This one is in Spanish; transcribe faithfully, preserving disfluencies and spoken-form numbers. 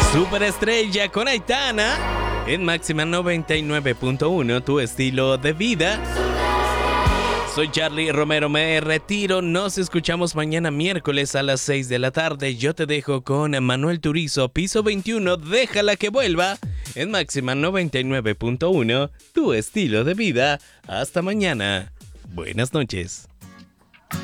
Superestrella con Aitana en Máxima noventa y nueve punto uno, tu estilo de vida. Soy Charlie Romero, me retiro. Nos escuchamos mañana miércoles a las seis de la tarde. Yo te dejo con Manuel Turizo, Piso veintiuno, déjala que vuelva en Máxima noventa y nueve punto uno, tu estilo de vida. Hasta mañana. Buenas noches.